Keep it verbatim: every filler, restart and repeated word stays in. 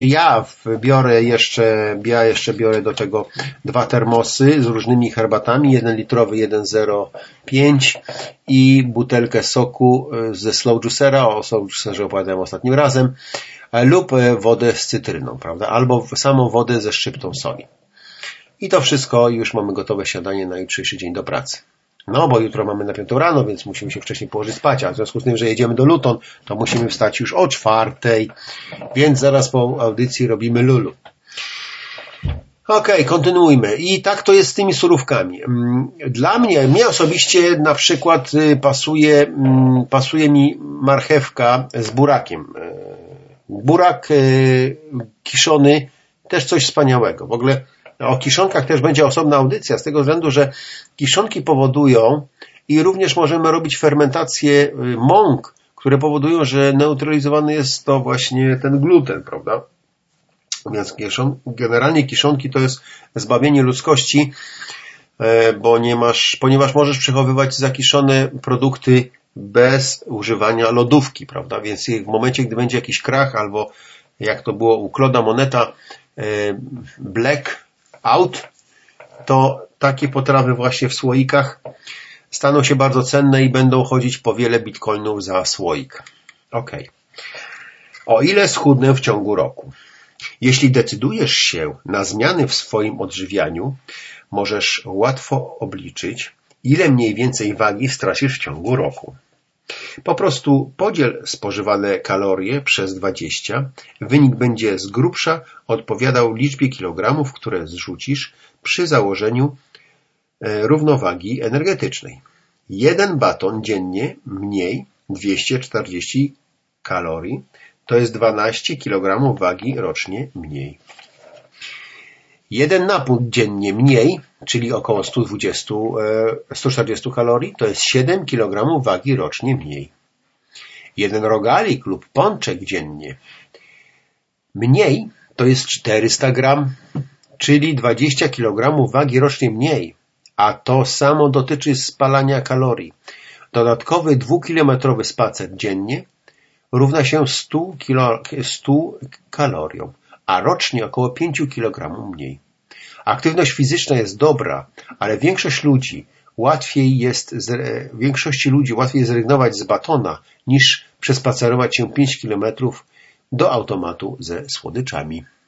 Ja biorę jeszcze, ja jeszcze biorę do tego dwa termosy z różnymi herbatami, jeden litrowy, jeden zero pięć i butelkę soku ze Slow Juicera, o Slow Juicerze opowiadałem ostatnim razem, lub wodę z cytryną, prawda, albo samą wodę ze szczyptą soli. I to wszystko, już mamy gotowe śniadanie na jutrzejszy dzień do pracy. No, bo jutro mamy na piątą rano, więc musimy się wcześniej położyć spać, a w związku z tym, że jedziemy do Luton, to musimy wstać już o czwartej, więc zaraz po audycji robimy lulu. Okej, okay, kontynuujmy. I tak to jest z tymi surówkami. Dla mnie, mnie osobiście na przykład pasuje, pasuje mi marchewka z burakiem. Burak kiszony, też coś wspaniałego. W ogóle o kiszonkach też będzie osobna audycja, z tego względu, że kiszonki powodują i również możemy robić fermentację mąk, które powodują, że neutralizowany jest to właśnie ten gluten, prawda? Więc kiszon, generalnie kiszonki to jest zbawienie ludzkości, bo nie masz, ponieważ możesz przechowywać zakiszone produkty bez używania lodówki, prawda? Więc w momencie, gdy będzie jakiś krach, albo jak to było u Claude'a Moneta, black out, to takie potrawy właśnie w słoikach staną się bardzo cenne i będą chodzić po wiele bitcoinów za słoik. Ok. O ile schudnę w ciągu roku? Jeśli decydujesz się na zmiany w swoim odżywianiu, możesz łatwo obliczyć, ile mniej więcej wagi stracisz w ciągu roku. Po prostu podziel spożywane kalorie przez dwadzieścia, wynik będzie z grubsza odpowiadał liczbie kilogramów, które zrzucisz przy założeniu równowagi energetycznej. Jeden baton dziennie mniej dwieście czterdzieści kalorii, to jest dwanaście kilogramów wagi rocznie mniej. Jeden napój dziennie mniej, czyli około sto dwadzieścia sto czterdzieści kalorii, to jest siedem kilogramów wagi rocznie mniej. Jeden rogalik lub pączek dziennie mniej, to jest czterysta gram, czyli dwadzieścia kilogramów wagi rocznie mniej, a to samo dotyczy spalania kalorii. Dodatkowy dwukilometrowy spacer dziennie równa się stu, kilo, stu kaloriom, a rocznie około pięć kilogramów mniej. Aktywność fizyczna jest dobra, ale większość ludzi łatwiej jest, większości ludzi łatwiej zrezygnować z batona, niż przespacerować się pięć kilometrów do automatu ze słodyczami.